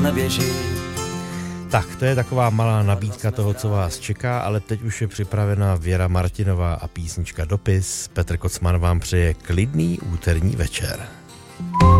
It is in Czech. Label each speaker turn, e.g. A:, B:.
A: neběží.
B: Tak, to je taková malá nabídka toho, co vás čeká, ale teď už je připravena Věra Martinová a písnička Dopis. Petr Kocman vám přeje klidný úterní večer.